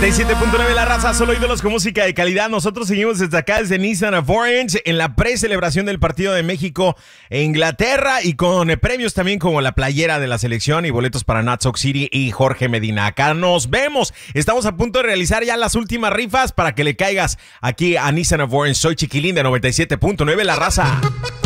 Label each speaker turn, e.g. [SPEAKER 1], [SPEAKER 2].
[SPEAKER 1] 97.9 La Raza, solo ídolos con música de calidad. Nosotros seguimos desde acá, desde Nissan of Orange, en la pre-celebración del partido de México e Inglaterra y con premios también como la playera de la selección y boletos para Not Sock City y Jorge Medina. Acá nos vemos. Estamos a punto de realizar ya las últimas rifas para que le caigas aquí a Nissan of Orange. Soy Chiquilín de 97.9 La Raza.